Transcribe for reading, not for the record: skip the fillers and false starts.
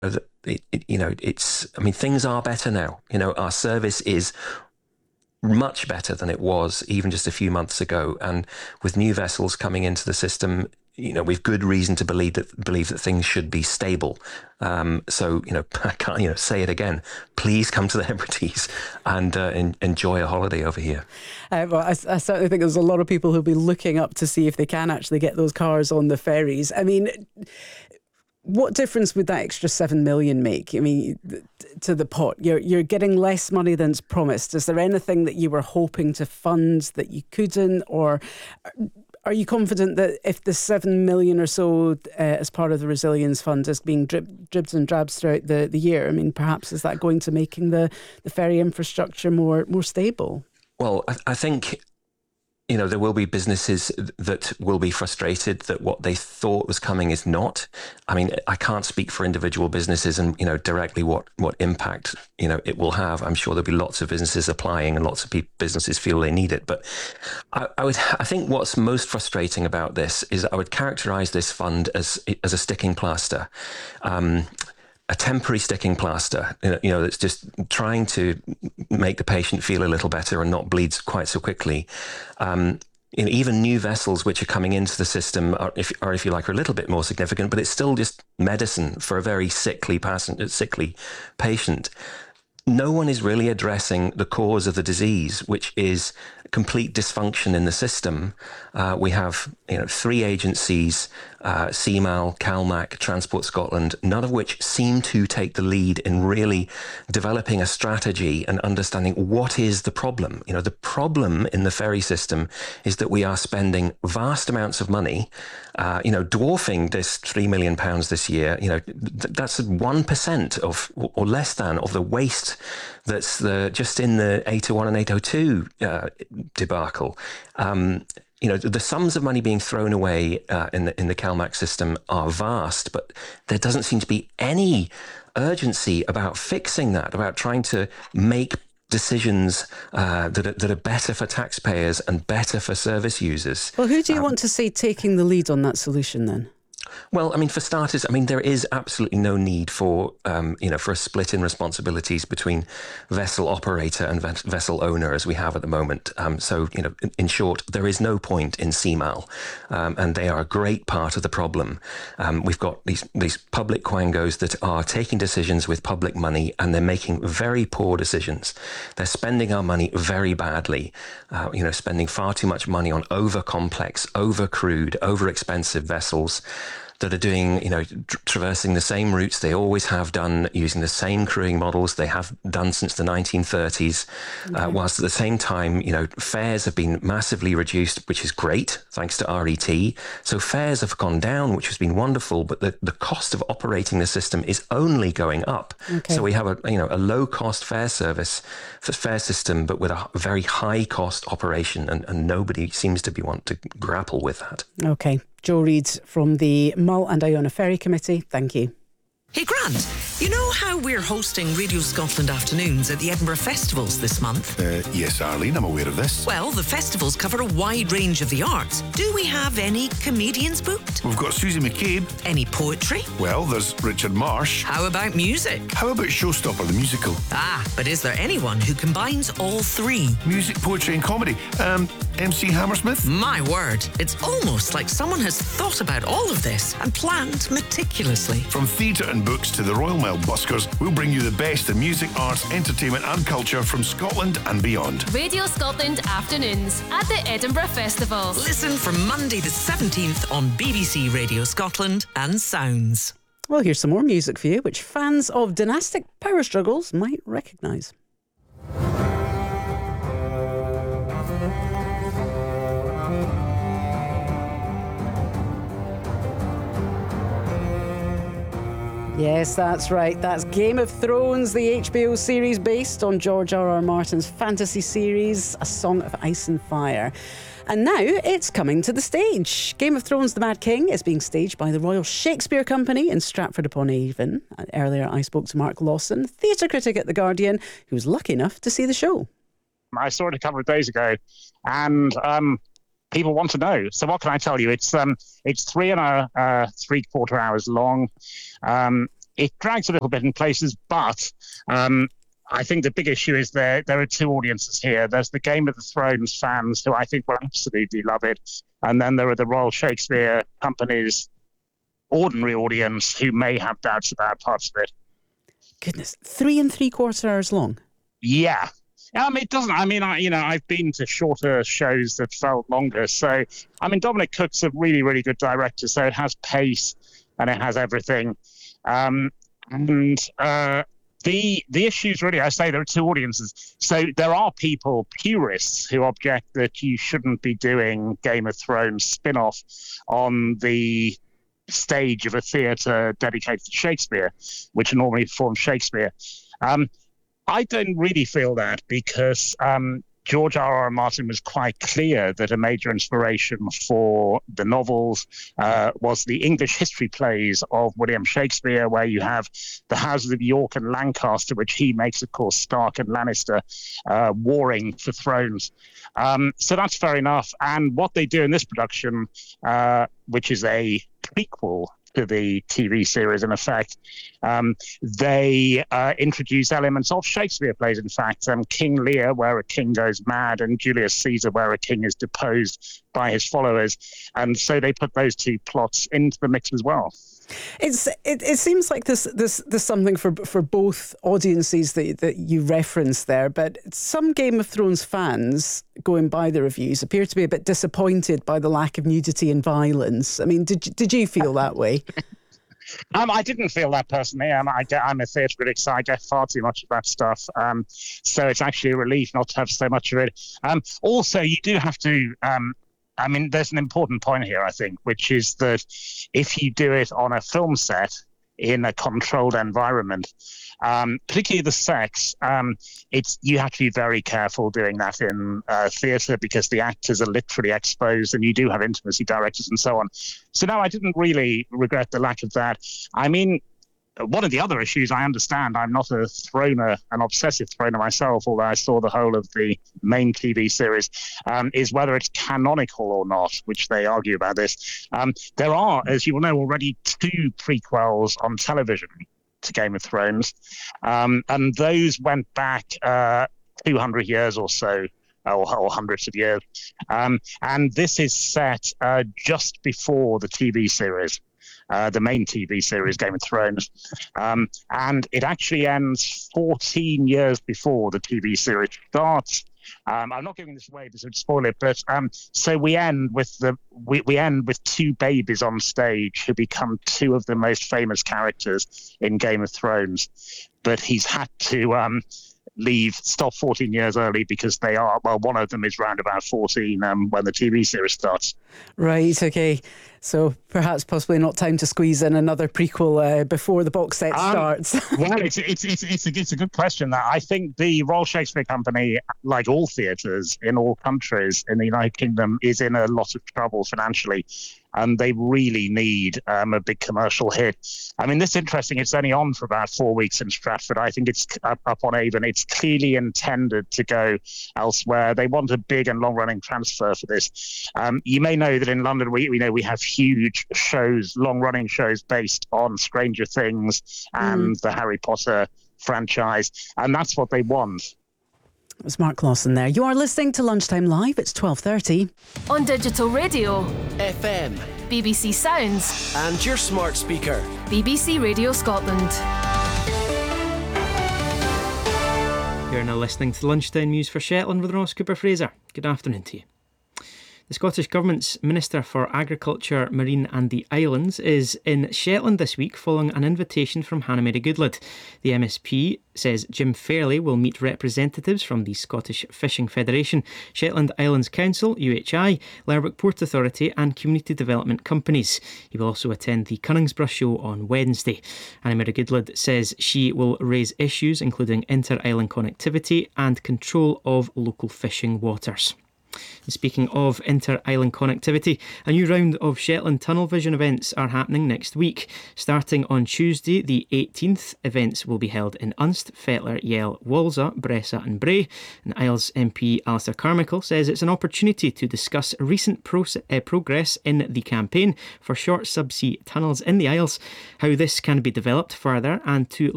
things are better now. Our service is much better than it was even just a few months ago. And with new vessels coming into the system, we've good reason to believe that things should be stable. So, I can't, say it again. Please come to the Hebrides and enjoy a holiday over here. Well, I certainly think there's a lot of people who'll be looking up to see if they can actually get those cars on the ferries. I mean, what difference would that extra 7 million make? I mean, to the pot, you're getting less money than's promised. Is there anything that you were hoping to fund that you couldn't, or are you confident that if the 7 million or so as part of the resilience fund is being dribs and drabs throughout the year, I mean, perhaps is that going to making the ferry infrastructure more stable? Well, I think there will be businesses that will be frustrated that what they thought was coming is not. I mean, I can't speak for individual businesses and, directly what impact, it will have. I'm sure there'll be lots of businesses applying and lots of businesses feel they need it. But I think what's most frustrating about this is I would characterize this fund as a sticking plaster. A temporary sticking plaster, that's just trying to make the patient feel a little better and not bleed quite so quickly. Even new vessels which are coming into the system are, if you like, are a little bit more significant, but it's still just medicine for a very sickly patient. No one is really addressing the cause of the disease, which is complete dysfunction in the system. We have 3 agencies, CMAL, CalMac, Transport Scotland, none of which seem to take the lead in really developing a strategy and understanding what is the problem. The problem in the ferry system is that we are spending vast amounts of money, dwarfing this £3 million this year. That's 1% of, or less than, of the waste that's just in the 801 and 802 debacle. The sums of money being thrown away in the CalMac system are vast, but there doesn't seem to be any urgency about fixing that, about trying to make decisions that are better for taxpayers and better for service users. Well, who do you want to see taking the lead on that solution then? Well, for starters, there is absolutely no need for a split in responsibilities between vessel operator and vessel owner as we have at the moment. So, in short, there is no point in CMAL, and they are a great part of the problem. We've got these public quangos that are taking decisions with public money, and they're making very poor decisions. They're spending our money very badly, spending far too much money on over-complex, over-crewed, over-expensive vessels that are doing, traversing the same routes they always have done, using the same crewing models they have done since the 1930s, whilst at the same time, fares have been massively reduced, which is great, thanks to RET. So fares have gone down, which has been wonderful, but the cost of operating the system is only going up. Okay. So we have a low-cost fare system, but with a very high-cost operation, and nobody seems to want to grapple with that. Okay. Joe Reid from the Mull and Iona Ferry Committee, thank you. Hey Grant, you know how we're hosting Radio Scotland afternoons at the Edinburgh Festivals this month? Yes, Arlene, I'm aware of this. Well, the festivals cover a wide range of the arts. Do we have any comedians booked? We've got Susie McCabe. Any poetry? Well, there's Richard Marsh. How about music? How about Showstopper the musical? But is there anyone who combines all 3? Music, poetry and comedy. MC Hammersmith? My word, it's almost like someone has thought about all of this and planned meticulously. From theatre and books to the Royal Mail buskers, we'll bring you the best in music, arts, entertainment and culture from Scotland and beyond. Radio Scotland afternoons at the Edinburgh Festivals. Listen from Monday the 17th on BBC Radio Scotland and Sounds. Well, here's some more music for you, which fans of dynastic power struggles might recognise. Yes, that's right. That's Game of Thrones, the HBO series based on George R.R. Martin's fantasy series, A Song of Ice and Fire. And now it's coming to the stage. Game of Thrones, The Mad King is being staged by the Royal Shakespeare Company in Stratford-upon-Avon. Earlier, I spoke to Mark Lawson, theatre critic at The Guardian, who was lucky enough to see the show. I saw it a couple of days ago, and people want to know. So what can I tell you? It's 3 and 3/4 hours long. it drags a little bit in places, but I think the big issue is there are two audiences here. There's the Game of Thrones fans who I think will absolutely love it. And then there are the Royal Shakespeare Company's ordinary audience who may have doubts about parts of it. Goodness, 3 3/4 hours long. Yeah. It doesn't. I've been to shorter shows that felt longer. So, Dominic Cook's a really, really good director. So it has pace and it has everything. The issues really, I say there are two audiences. So there are people, purists, who object that you shouldn't be doing Game of Thrones spin-off on the stage of a theatre dedicated to Shakespeare, which normally performs Shakespeare. I don't really feel that because George R.R. Martin was quite clear that a major inspiration for the novels was the English history plays of William Shakespeare, where you have the houses of York and Lancaster, which he makes, of course, Stark and Lannister, warring for thrones. So that's fair enough. And what they do in this production, which is a prequel to the TV series, in effect, they introduce elements of Shakespeare plays, in fact. King Lear, where a king goes mad, and Julius Caesar, where a king is deposed by his followers. And so they put those two plots into the mix as well. It seems like there's something for both audiences that you referenced there, but some Game of Thrones fans, going by the reviews, appear to be a bit disappointed by the lack of nudity and violence. I mean, did you feel that way? I didn't feel that personally. I'm a theatre critic, so I get far too much of that stuff. So it's actually a relief not to have so much of it. Also, you do have to... there's an important point here, I think, which is that if you do it on a film set in a controlled environment, particularly the sex, you have to be very careful doing that in theatre because the actors are literally exposed and you do have intimacy directors and so on. So no, I didn't really regret the lack of that. One of the other issues, I understand, I'm not an obsessive throner myself, although I saw the whole of the main TV series, is whether it's canonical or not, which they argue about this. There are, as you will know, already 2 prequels on television to Game of Thrones, and those went back 200 years or so, or hundreds of years. And this is set just before the TV series. The main TV series, Game of Thrones. And it actually ends 14 years before the TV series starts. I'm not giving this away because it would spoil it, but so we end with 2 babies on stage who become 2 of the most famous characters in Game of Thrones. But he's had to stop 14 years early because one of them is round about 14 when the TV series starts. Right, okay. So perhaps possibly not time to squeeze in another prequel before the box set starts. Well, it's a good question. That I think the Royal Shakespeare Company, like all theatres in all countries in the United Kingdom, is in a lot of trouble financially. And they really need a big commercial hit. This is interesting. It's only on for about 4 weeks in Stratford. I think it's up on Avon. It's clearly intended to go elsewhere. They want a big and long-running transfer for this. You may know that in London, we have huge shows, long-running shows based on Stranger Things and the Harry Potter franchise. And that's what they want. It was Mark Lawson there. You are listening to Lunchtime Live. It's 12:30. On digital radio, FM, BBC Sounds, and your smart speaker. BBC Radio Scotland. You're now listening to Lunchtime News for Shetland with Ross Cooper Fraser. Good afternoon to you. The Scottish Government's Minister for Agriculture, Marine and the Islands is in Shetland this week following an invitation from Hannah Mary Goodlad. The MSP says Jim Fairley will meet representatives from the Scottish Fishing Federation, Shetland Islands Council, UHI, Lerwick Port Authority and community development companies. He will also attend the Cunningsborough show on Wednesday. Hannah Mary Goodlad says she will raise issues including inter-island connectivity and control of local fishing waters. And speaking of inter-island connectivity, a new round of Shetland Tunnel Vision events are happening next week. Starting on Tuesday the 18th, events will be held in Unst, Fettler, Yell, Walsall, Bressa and Bray. And Isles MP Alistair Carmichael says it's an opportunity to discuss recent progress in the campaign for short subsea tunnels in the Isles, how this can be developed further, and to